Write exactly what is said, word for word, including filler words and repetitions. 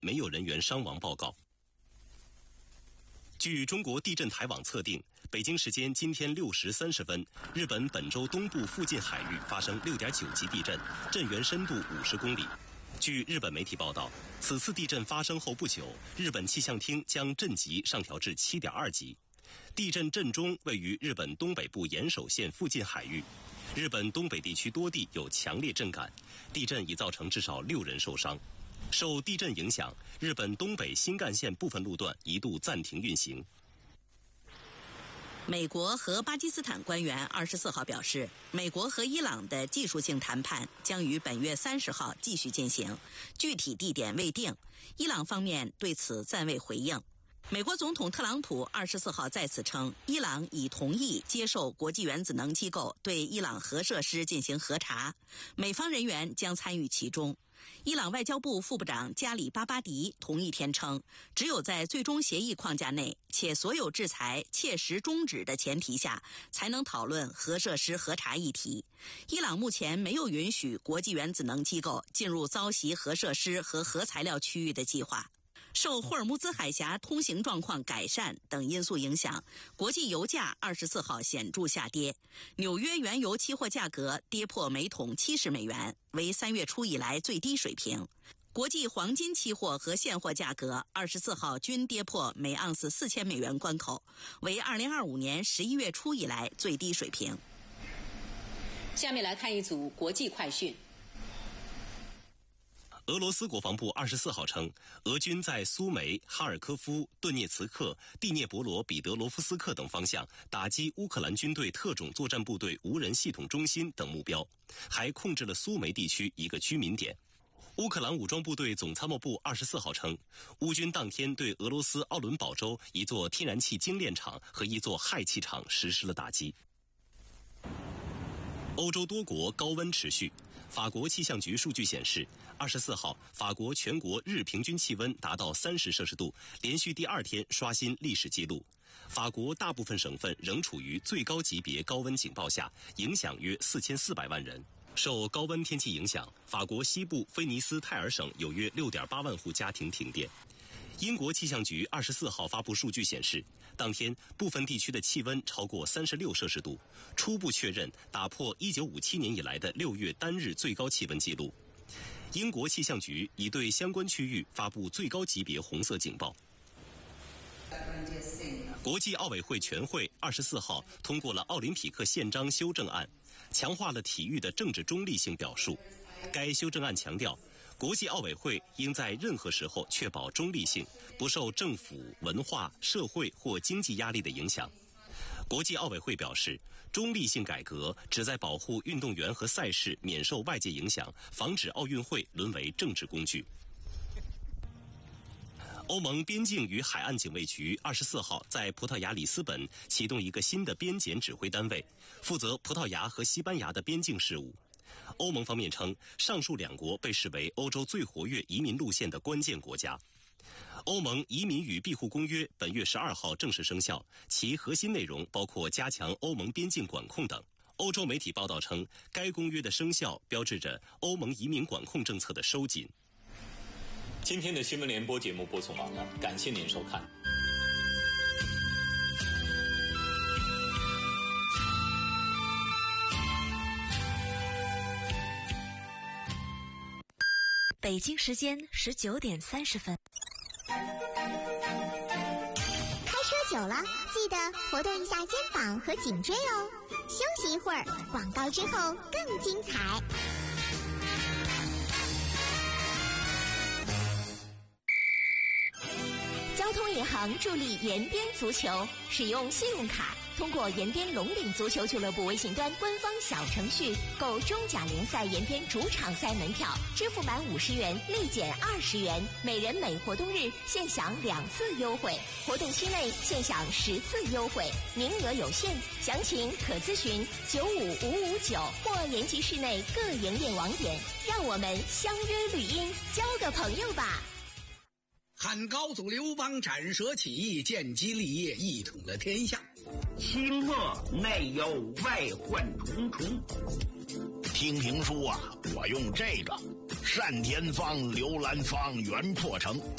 没有人员伤亡报告。据中国地震台网测定，北京时间今天六时三十分，日本本州东部附近海域发生 六点九 级地震，震源深度五十公里。据日本媒体报道，此次地震发生后不久，日本气象厅将震级上调至 七点二 级。地震震中位于日本东北部岩手县附近海域，日本东北地区多地有强烈震感，地震已造成至少六人受伤。受地震影响，日本东北新干线部分路段一度暂停运行。 美国和巴基斯坦官员二十四号表示，美国和伊朗的技术性谈判将于本月三十号继续进行，具体地点未定，伊朗方面对此暂未回应。美国总统特朗普二十四号再次称，伊朗已同意接受国际原子能机构对伊朗核设施进行核查，美方人员将参与其中。伊朗外交部副部长加里巴巴迪同一天称，只有在最终协议框架内，且所有制裁切实终止的前提下，才能讨论核设施核查议题。伊朗目前没有允许国际原子能机构进入遭袭核设施和核材料区域的计划。受霍尔木兹海峡通行状况改善等因素影响，国际油价二十四号显著下跌，纽约原油期货价格跌破每桶七十美元，为三月初以来最低水平。国际黄金期货和现货价格二十四号均跌破每盎司四千美元关口，为二零二五年十一月初以来最低水平。 下面来看一组国际快讯。 俄罗斯国防部二十四号称，俄军在苏梅、哈尔科夫、顿涅茨克、蒂涅博罗、彼得罗夫斯克等方向打击乌克兰军队特种作战部队无人系统中心等目标，还控制了苏梅地区一个居民点。乌克兰武装部队总参谋部二十四号称，乌军当天对俄罗斯奥伦堡州一座天然气精炼厂和一座氦气厂实施了打击。欧洲多国高温持续。法国气象局数据显示，二十四号法国全国日平均气温达到三十摄氏度，连续第二天刷新历史记录。法国大部分省份仍处于最高级别高温警报下，影响约四千四百万人。受高温天气影响，法国西部菲尼斯泰尔省有约 六点八万户家庭停电。英国气象局二十四号发布数据显示，当天部分地区的气温超过三十六摄氏度，初步确认打破一九五七年以来的六月单日最高气温纪录。英国气象局已对相关区域发布最高级别红色警报。国际奥委会全会二十四号通过了奥林匹克宪章修正案，强化了体育的政治中立性表述。该修正案强调，国际奥委会应在任何时候确保中立性，不受政府、文化、社会或经济压力的影响。国际奥委会表示，中立性改革旨在保护运动员和赛事免受外界影响，防止奥运会沦为政治工具。欧盟边境与海岸警卫局二十四号在葡萄牙里斯本启动一个新的边检指挥单位，负责葡萄牙和西班牙的边境事务。欧盟方面称，上述两国被视为欧洲最活跃移民路线的关键国家。欧盟移民与庇护公约本月十二号正式生效，其核心内容包括加强欧盟边境管控等。欧洲媒体报道称，该公约的生效标志着欧盟移民管控政策的收紧。 今天的新闻联播节目播送完了，感谢您收看。 北京时间十九点三十分。 开车久了，记得活动一下肩膀和颈椎哦。休息一会儿，广告之后更精彩。交通银行助力延边足球，使用信用卡通过延边龙岭足球俱乐部微信端官方小程序购中甲联赛延边主场赛门票，支付满五十元立减二十元，每人每活动日现享两次优惠，活动期内现享十次优惠，名额有限，详情可咨询九五五五九或延吉市内各营业网点。让我们相约绿荫，交个朋友吧。 汉高祖刘邦斩蛇起义，建基立业，一统了天下。 清末内忧，外患重重， 听评书啊，我用这个单田芳、刘兰芳、袁阔成